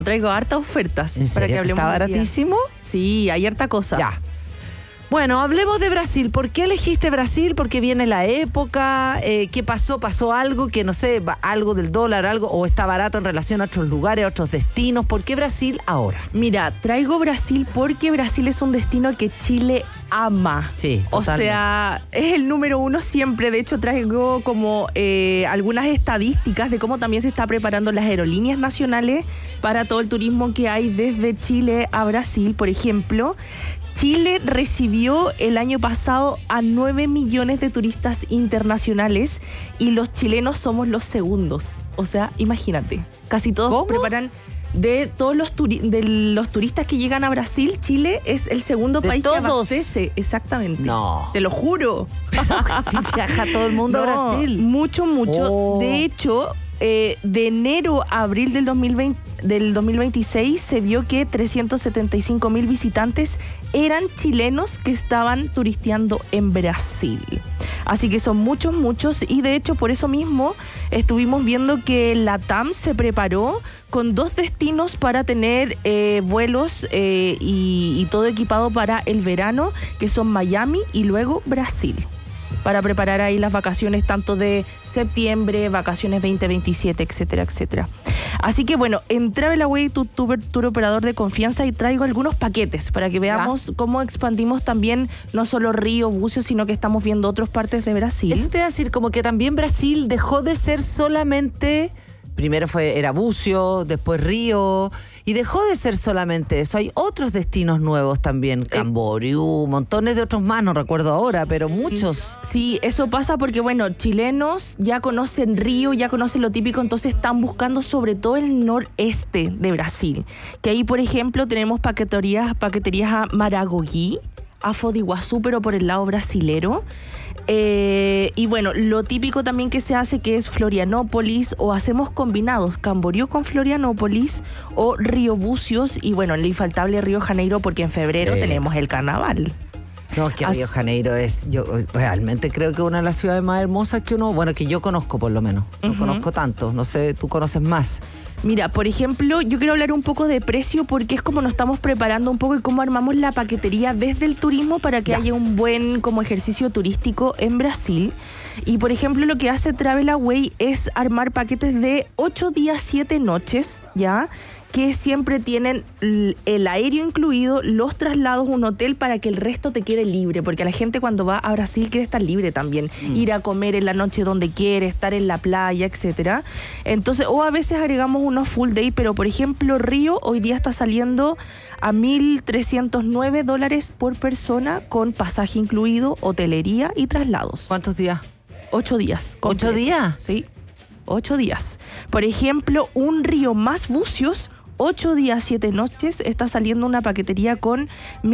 Traigo hartas ofertas ¿En para serio? que hablemos. ¿Está hoy día. baratísimo? Sí, hay harta cosa. Ya. Bueno, hablemos de Brasil. ¿Por qué elegiste Brasil? ¿Por qué viene la época? ¿Qué pasó? ¿Pasó algo que, no sé, algo del dólar, algo, o está barato en relación a otros lugares, a otros destinos? ¿Por qué Brasil ahora? Mira, traigo Brasil porque Brasil es un destino que Chile ama. Sí, o totalmente. sea, es el número uno siempre. De hecho, traigo como algunas estadísticas de cómo también se está preparando las aerolíneas nacionales para todo el turismo que hay desde Chile a Brasil. Por ejemplo, Chile recibió el año pasado a 9 millones de turistas internacionales y los chilenos somos los segundos. O sea, imagínate, casi todos ¿Cómo? preparan. De todos los turistas que llegan a Brasil, Chile es el segundo ¿De país todos? que abastece. Exactamente. No. Te lo juro. Sí, viaja todo el mundo a No, Brasil. Mucho. Oh. De hecho, de enero a abril del 2026 se vio que 375,000 visitantes eran chilenos que estaban turisteando en Brasil. Así que son muchos, y de hecho por eso mismo estuvimos viendo que la TAM se preparó con 2 destinos para tener vuelos y todo equipado para el verano, que son Miami y luego Brasil, para preparar ahí las vacaciones tanto de septiembre, vacaciones 2027, etcétera, etcétera. Así que bueno, en Travelaway, tu tour operador de confianza, y traigo algunos paquetes para que veamos cómo expandimos también no solo Río, Bucios, sino que estamos viendo otras partes de Brasil. Eso te iba a decir, como que también Brasil dejó de ser solamente... Primero era Bucio, después Río, y dejó de ser solamente eso. Hay otros destinos nuevos también, Camboriú, montones de otros más, no recuerdo ahora, pero muchos. Sí, eso pasa porque, bueno, chilenos ya conocen Río, ya conocen lo típico, entonces están buscando sobre todo el noreste de Brasil. Que ahí, por ejemplo, tenemos paqueterías a Maragogi, a Foz de Iguazú, pero por el lado brasilero. Y bueno, lo típico también que se hace, que es Florianópolis, o hacemos combinados, Camboriú con Florianópolis, o Río Bucios, y bueno, el infaltable Río Janeiro, porque en febrero tenemos el carnaval. No, es que Río Janeiro yo realmente creo que una de las ciudades más hermosas que que yo conozco por lo menos. No conozco tanto, no sé, tú conoces más. Mira, por ejemplo, yo quiero hablar un poco de precio porque es como nos estamos preparando un poco y cómo armamos la paquetería desde el turismo para que haya un buen como ejercicio turístico en Brasil. Y por ejemplo, lo que hace Travelaway es armar paquetes de 8 días, 7 noches, ¿ya? Que siempre tienen el aéreo incluido, los traslados, un hotel, para que el resto te quede libre, porque la gente cuando va a Brasil quiere estar libre también, ir a comer en la noche donde quiere, estar en la playa, etcétera. Entonces, o a veces agregamos unos full day, pero por ejemplo Río hoy día está saliendo a $1,309 por persona, con pasaje incluido, hotelería y traslados. ¿Cuántos días? 8 días. ¿8 días? Sí, 8 días. Por ejemplo, un Río más Bucios, 8 días, 7 noches, está saliendo una paquetería con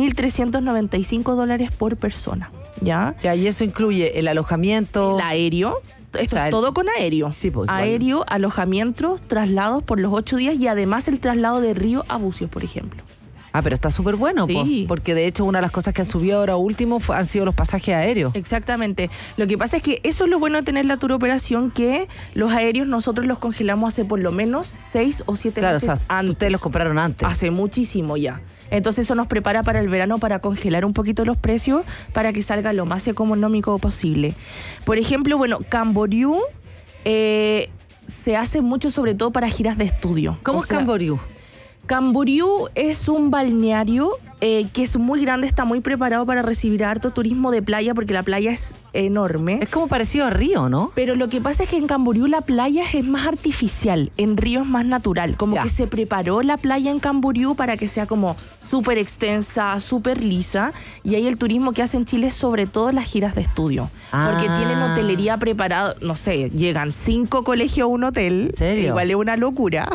$1,395 por persona. ¿Ya? Ya, y eso incluye el alojamiento. El aéreo. Esto es todo con aéreo. Sí, pues, aéreo, alojamiento, traslados por los 8 días y además el traslado de Río a Bucios, por ejemplo. Ah, pero está súper bueno, Sí. porque de hecho una de las cosas que han subido ahora último han sido los pasajes aéreos. Exactamente. Lo que pasa es que eso es lo bueno de tener la tour operación, que los aéreos nosotros los congelamos hace por lo menos 6 o 7 Claro, meses o sea, antes. ustedes los compraron antes. Hace muchísimo ya. Entonces eso nos prepara para el verano, para congelar un poquito los precios, para que salga lo más económico posible. Por ejemplo, bueno, Camboriú se hace mucho sobre todo para giras de estudio. ¿Cómo es Camboriú? Camboriú es un balneario que es muy grande, está muy preparado para recibir harto turismo de playa, porque la playa es enorme. Es como parecido a Río, ¿no? Pero lo que pasa es que en Camboriú la playa es más artificial, en Río es más natural. Como que se preparó la playa en Camboriú para que sea como súper extensa, súper lisa. Y ahí el turismo que hace en Chile es sobre todo las giras de estudio. Porque tienen hotelería preparada, no sé, llegan 5 colegios a un hotel. ¿En serio? Igual es una locura.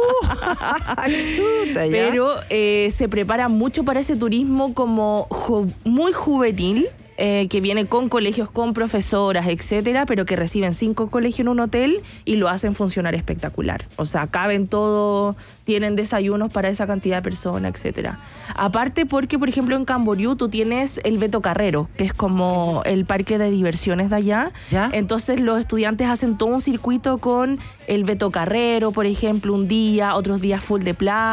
Chuta, ya. Pero se prepara mucho para ese turismo como muy juvenil. que viene con colegios, con profesoras, etcétera, pero que reciben 5 colegios en un hotel y lo hacen funcionar espectacular. O sea, caben todo, tienen desayunos para esa cantidad de personas, etcétera. Aparte porque, por ejemplo, en Camboriú tú tienes el Beto Carrero, que es como el parque de diversiones de allá. ¿Ya? Entonces los estudiantes hacen todo un circuito con el Beto Carrero, por ejemplo, un día, otros días full de playa.